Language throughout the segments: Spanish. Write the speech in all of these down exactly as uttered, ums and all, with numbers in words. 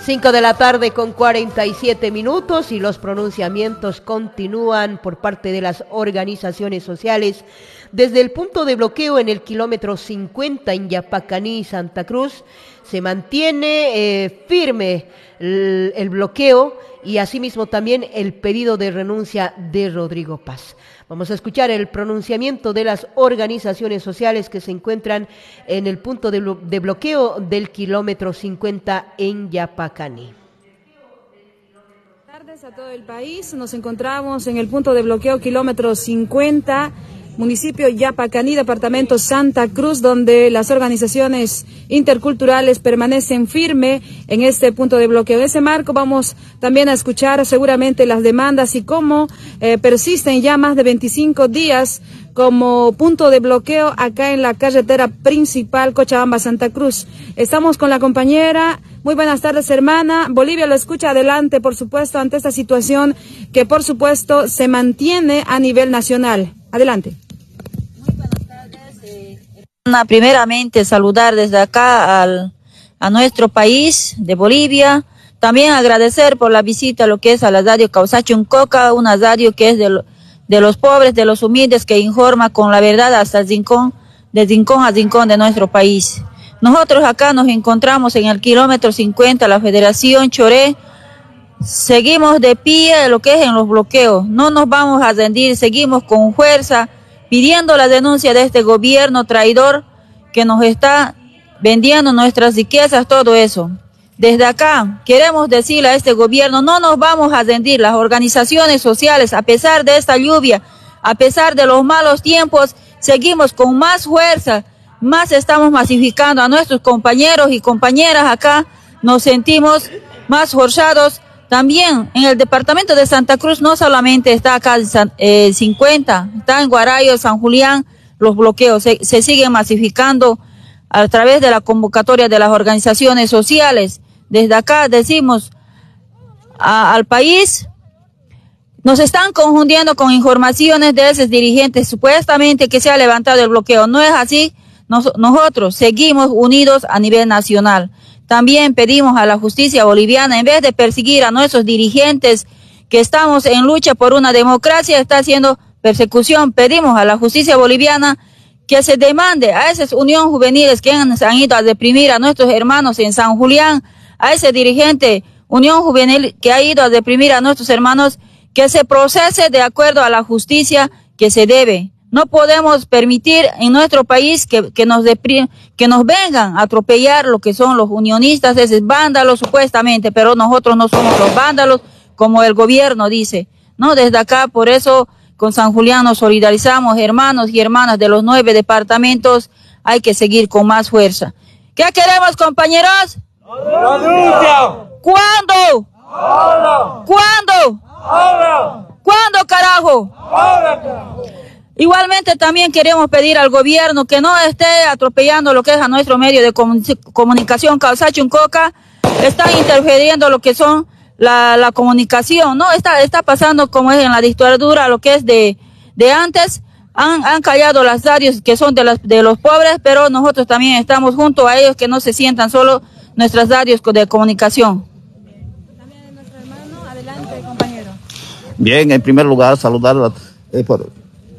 cinco de la tarde con cuarenta y siete minutos y los pronunciamientos continúan por parte de las organizaciones sociales. Desde el punto de bloqueo en el kilómetro cincuenta en Yapacaní, Santa Cruz, se mantiene eh, firme el, el bloqueo y asimismo también el pedido de renuncia de Rodrigo Paz. Vamos a escuchar el pronunciamiento de las organizaciones sociales que se encuentran en el punto de, blo- de bloqueo del kilómetro cincuenta en Yapacaní. Buenas tardes a todo el país. Nos encontramos en el punto de bloqueo kilómetro cincuenta, municipio Yapacaní, departamento Santa Cruz, donde las organizaciones interculturales permanecen firme en este punto de bloqueo. En ese marco vamos también a escuchar seguramente las demandas y cómo eh, persisten ya más de veinticinco días como punto de bloqueo acá en la carretera principal Cochabamba-Santa Cruz. Estamos con la compañera. Muy buenas tardes, hermana. Bolivia lo escucha. Adelante, por supuesto, ante esta situación que, por supuesto, se mantiene a nivel nacional. Adelante. Primeramente saludar desde acá al, a nuestro país de Bolivia, también agradecer por la visita a lo que es a la radio Causachuncoca, una radio que es de, lo, de los pobres, de los humildes, que informa con la verdad hasta el rincón, de rincón a rincón de nuestro país. Nosotros acá nos encontramos en el kilómetro cincuenta, la Federación Choré, seguimos de pie lo que es en los bloqueos, no nos vamos a rendir, seguimos con fuerza, pidiendo la denuncia de este gobierno traidor que nos está vendiendo nuestras riquezas, todo eso. Desde acá queremos decirle a este gobierno, no nos vamos a rendir. Las organizaciones sociales, a pesar de esta lluvia, a pesar de los malos tiempos, seguimos con más fuerza, más estamos masificando a nuestros compañeros y compañeras acá, nos sentimos más forzados. También en el departamento de Santa Cruz no solamente está acá eh, cincuenta, está en Guarayo, San Julián, los bloqueos se, se siguen masificando a través de la convocatoria de las organizaciones sociales. Desde acá decimos a, al país, nos están confundiendo con informaciones de esos dirigentes supuestamente que se ha levantado el bloqueo. No es así, nos, nosotros seguimos unidos a nivel nacional. También pedimos a la justicia boliviana, en vez de perseguir a nuestros dirigentes que estamos en lucha por una democracia, está haciendo persecución. Pedimos a la justicia boliviana que se demande a esas uniones juveniles que han, han ido a deprimir a nuestros hermanos en San Julián, a ese dirigente Unión Juvenil que ha ido a deprimir a nuestros hermanos, que se procese de acuerdo a la justicia que se debe. No podemos permitir en nuestro país que, que, nos deprim, que nos vengan a atropellar lo que son los unionistas, esos vándalos supuestamente, pero nosotros no somos los vándalos como el gobierno dice. No, desde acá, por eso con San Julián nos solidarizamos, hermanos y hermanas de los nueve departamentos, hay que seguir con más fuerza. ¿Qué queremos, compañeros? ¡Renuncia! ¿Cuándo? ¡Ahora! ¿Cuándo? ¡Ahora! ¿Cuándo, carajo? ¡Ahora! Igualmente también queremos pedir al gobierno que no esté atropellando lo que es a nuestro medio de comun- comunicación Causachuncoca, están interfiriendo lo que son la, la comunicación, no está, está pasando como es en la dictadura, lo que es de, de antes, han, han callado las radios que son de, las, de los pobres, pero nosotros también estamos junto a ellos, que no se sientan solo nuestras radios de comunicación. También nuestro hermano, adelante, compañero. Bien, en primer lugar, saludar eh, por,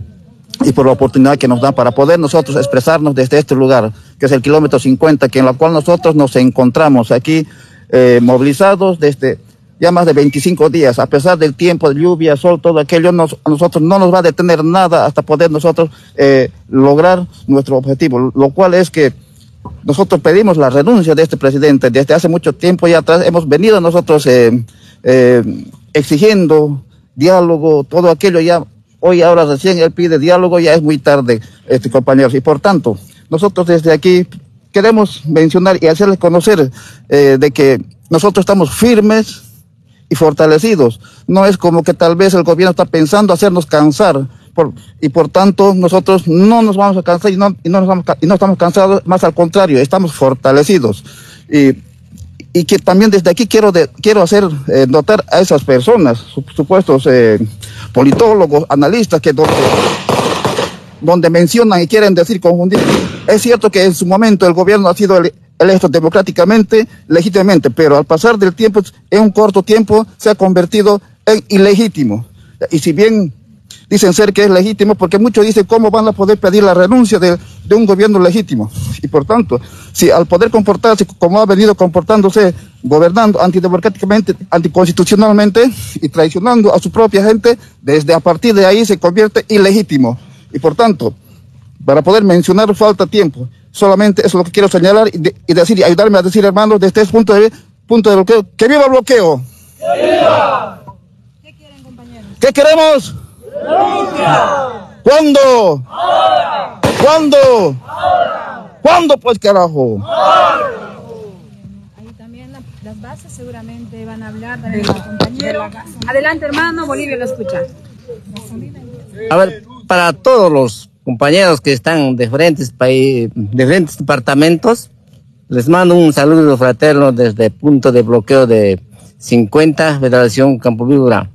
y por la oportunidad que nos dan para poder nosotros expresarnos desde este lugar, que es el kilómetro cincuenta, que en la cual nosotros nos encontramos aquí eh, movilizados desde ya más de veinticinco días, a pesar del tiempo de lluvia, sol, todo aquello, nos, a nosotros no nos va a detener nada hasta poder nosotros eh, lograr nuestro objetivo, lo cual es que nosotros pedimos la renuncia de este presidente. Desde hace mucho tiempo ya atrás hemos venido nosotros eh, eh, exigiendo diálogo, todo aquello ya, hoy ahora recién él pide diálogo, ya es muy tarde, este, compañeros, y por tanto, nosotros desde aquí queremos mencionar y hacerles conocer eh, de que nosotros estamos firmes y fortalecidos. No es como que tal vez el gobierno está pensando hacernos cansar, por, y por tanto nosotros no nos vamos a cansar y no, y no, nos vamos, y no estamos cansados, más al contrario, estamos fortalecidos. Y, y que también desde aquí quiero, de, quiero hacer eh, notar a esas personas, supuestos eh, politólogos, analistas, que donde, donde mencionan y quieren decir confundir. Es cierto que en su momento el gobierno ha sido el, electos democráticamente, legítimamente, pero al pasar del tiempo, en un corto tiempo, se ha convertido en ilegítimo. Y si bien dicen ser que es legítimo, porque muchos dicen cómo van a poder pedir la renuncia de, de un gobierno legítimo. Y por tanto, si al poder comportarse como ha venido comportándose, gobernando antidemocráticamente, anticonstitucionalmente y traicionando a su propia gente, desde a partir de ahí se convierte ilegítimo. Y por tanto, para poder mencionar falta tiempo. Solamente eso es lo que quiero señalar y, de, y decir y ayudarme a decir, hermanos, desde este punto de, punto de bloqueo, ¡que viva el bloqueo! ¡Que viva! ¿Qué quieren, compañeros? ¿Qué queremos? ¡Renuncia! ¿Cuándo? ¡Ahora! ¿Cuándo? ¡Ahora! ¿Cuándo, pues, carajo? ¡Ahora! Ahí también la, las bases seguramente van a hablar también los compañeros. Adelante, hermano, Bolivia lo escucha. A ver, para todos los compañeros que están de diferentes países, de diferentes departamentos, les mando un saludo fraterno desde el punto de bloqueo de cincuenta, Federación Campo Víbora.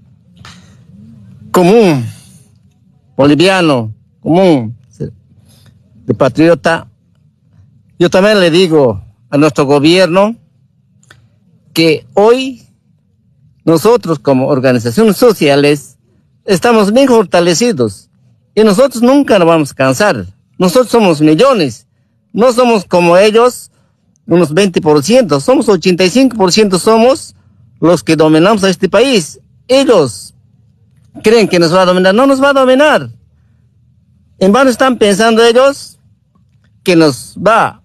Común, boliviano, común, de patriota. Yo también le digo a nuestro gobierno que hoy nosotros como organizaciones sociales estamos bien fortalecidos y nosotros nunca nos vamos a cansar. Nosotros somos millones, no somos como ellos, unos veinte por ciento, somos ochenta y cinco por ciento somos los que dominamos a este país. Ellos creen que nos va a dominar, no nos va a dominar. En vano están pensando ellos que nos va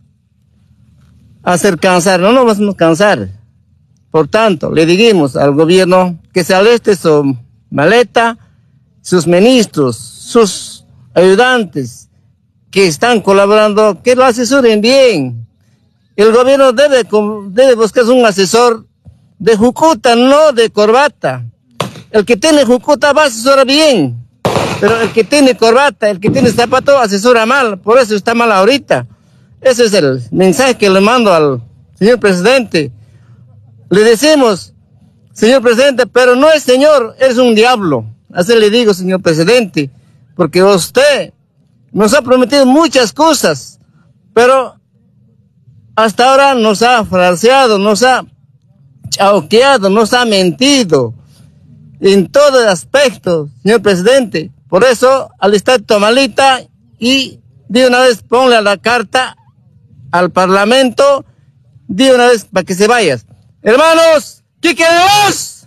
a hacer cansar, no nos vamos a cansar. Por tanto, le digamos al gobierno que se aliste su maleta, sus ministros, sus ayudantes que están colaborando, que lo asesoren bien. El gobierno debe, debe buscar un asesor de jucuta, no de corbata. El que tiene jucuta va a asesorar bien, pero el que tiene corbata, el que tiene zapato, asesora mal. Por eso está mal ahorita. Ese es el mensaje que le mando al señor presidente. Le decimos, señor presidente, pero no es señor, es un diablo. Así le digo, señor presidente, porque usted nos ha prometido muchas cosas, pero hasta ahora nos ha falseado, nos ha chauqueado, nos ha mentido en todo aspecto, señor presidente. Por eso, al estar tomalita y de una vez ponle la carta al Parlamento, de una vez para que se vayas. Hermanos, ¿qué queremos?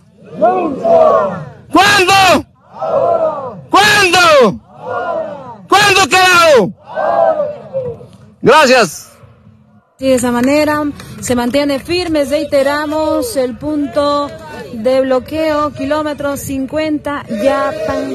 ¿Cuándo? ¿Cuándo? ¿Cuándo, carajo? Gracias. Sí, de esa manera se mantiene firme, reiteramos, el punto de bloqueo, kilómetro cincuenta, Yapan.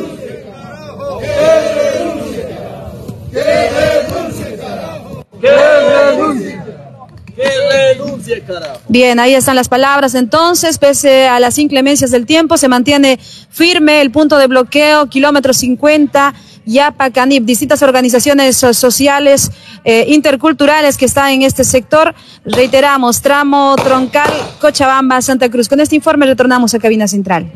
¡Que renuncie, carajo! ¡Que renuncie! ¡Que renuncie, carajo! Bien, ahí están las palabras. Entonces, pese a las inclemencias del tiempo, se mantiene firme el punto de bloqueo, kilómetro cincuenta, Yapacanip, distintas organizaciones sociales, eh, interculturales que están en este sector. Reiteramos, tramo troncal Cochabamba, Santa Cruz. Con este informe retornamos a Cabina Central.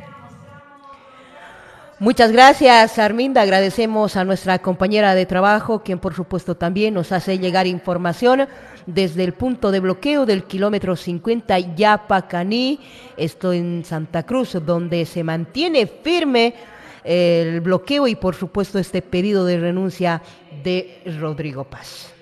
Muchas gracias, Arminda. Agradecemos a nuestra compañera de trabajo, quien por supuesto también nos hace llegar información desde el punto de bloqueo del kilómetro cincuenta Yapacaní, esto en Santa Cruz, donde se mantiene firme el bloqueo y por supuesto este pedido de renuncia de Rodrigo Paz.